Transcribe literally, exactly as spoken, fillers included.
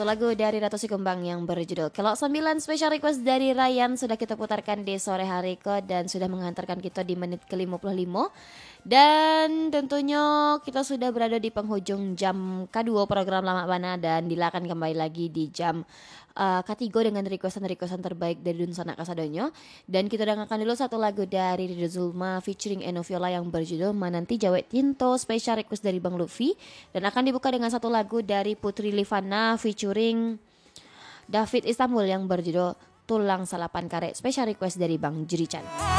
satu lagu dari Ratu Sikumbang yang berjudul Kelok sembilan. Special request dari Ryan sudah kita putarkan di sore hari ko dan sudah menghantarkan kita di menit ke lima puluh lima. Dan tentunya kita sudah berada di penghujung jam kedua program Lama Bana dan Dila akan kembali lagi di jam uh, ketiga dengan requestan-requestan terbaik dari Dun Sanak Kasadonyo. Dan kita dengarkan dulu satu lagu dari Ridho Zulma featuring Eno Viola yang berjudul Mananti Jawet Tinto, special request dari Bang Luffy. Dan akan dibuka dengan satu lagu dari Putri Livana featuring David Istanbul yang berjudul Tulang Salapan Karet, special request dari Bang Jerican.